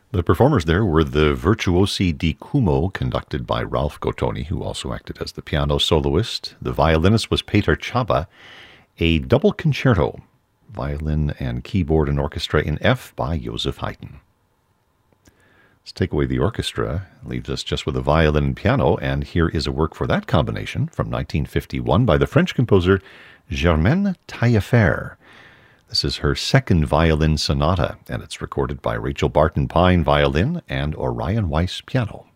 The performers there were the Virtuosi di Cumo, conducted by Ralph Gottoni, who also acted as the piano soloist. The violinist was Peter Chaba. A double concerto, violin and keyboard and orchestra in F by Joseph Haydn. Let's take away the orchestra, leaves us just with a violin and piano, and here is a work for that combination from 1951 by the French composer Germaine Taillefer. This is her second violin sonata, and it's recorded by Rachel Barton Pine violin and Orion Weiss piano.